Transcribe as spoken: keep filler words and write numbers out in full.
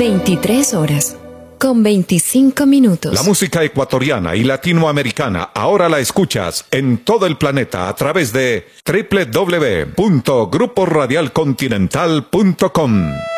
veintitrés horas, con veinticinco minutos. La música ecuatoriana y latinoamericana ahora la escuchas en todo el planeta a través de doble u doble u doble u punto grupo radial continental punto com.